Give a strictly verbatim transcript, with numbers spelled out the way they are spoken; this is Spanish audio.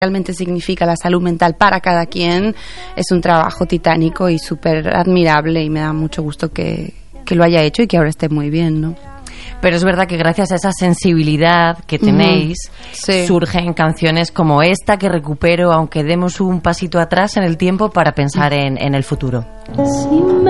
realmente significa la salud mental para cada quien, es un trabajo titánico y súper admirable, y me da mucho gusto que, que lo haya hecho y que ahora esté muy bien, ¿no? Pero es verdad que gracias a esa sensibilidad que tenéis, uh-huh. sí. surgen canciones como esta que recupero, aunque demos un pasito atrás en el tiempo para pensar en, en el futuro. Si me